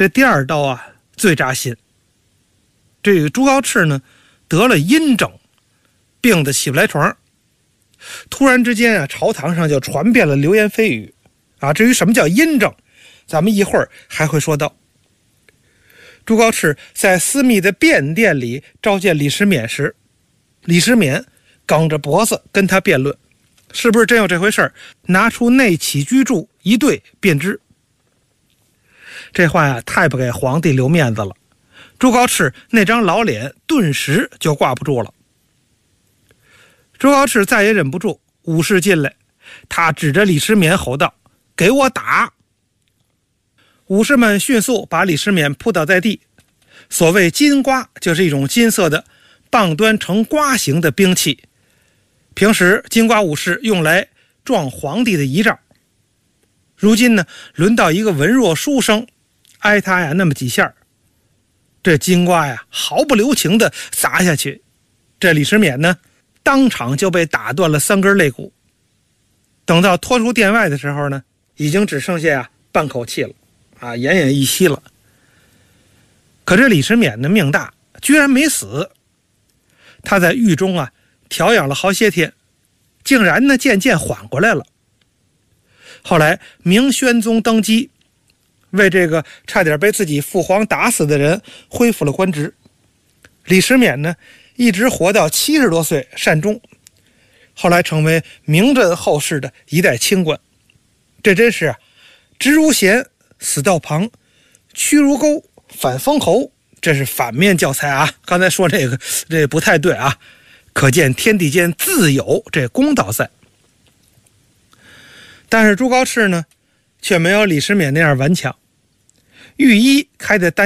这第二刀啊最扎心。这个朱高炽呢得了阴症，病得起不来床。突然之间啊，朝堂上就传遍了流言蜚语啊。至于什么叫阴症，咱们一会儿还会说到。朱高炽在私密的便殿里召见李时勉时，李时勉梗着脖子跟他辩论，是不是真有这回事？拿出《内起居注》一对便知。这话呀，太不给皇帝留面子了。朱高炽那张老脸顿时就挂不住了。朱高炽再也忍不住，武士进来，他指着李时勉吼道：“给我打！”武士们迅速把李时勉扑倒在地。所谓金瓜，就是一种金色的棒端呈瓜形的兵器，平时金瓜武士用来撞皇帝的仪仗。如今呢，轮到一个文弱书生，挨他呀那么几下，这金瓜呀毫不留情地砸下去，这李时勉呢当场就被打断了3根肋骨。等到拖出殿外的时候呢，已经只剩下半口气了啊，奄奄一息了。可这李时勉的命大，居然没死。他在狱中啊调养了好些天，竟然呢渐渐缓过来了。后来明宣宗登基，为这个差点被自己父皇打死的人恢复了官职。李时勉呢一直活到70多岁善终，后来成为名震后世的一代清官。这真是直如弦，死道旁，屈如钩，反封侯，这是反面教材啊！刚才说这不太对啊，可见天地间自有这公道在。但是朱高炽呢，却没有李时勉那样顽强。御医开的丹